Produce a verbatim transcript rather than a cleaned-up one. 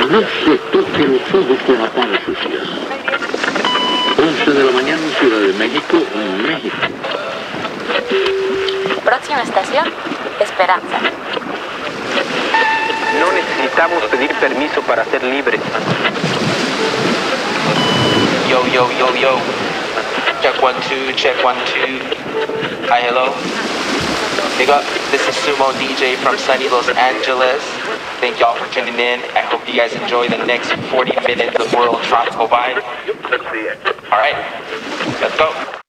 No se toque los ojos con la mano sucia. once de la mañana en Ciudad de México, México. Próxima estación, Esperanza. No necesitamos pedir permiso para ser libres. Yo, yo, yo, yo. Check one, two, check one, two. Hi, hello. Big up. This is Sumo D J from sunny Los Angeles. Thank y'all for tuning in. I hope you guys enjoy the next forty minutes of World Tropical Vibe. All right, let's go.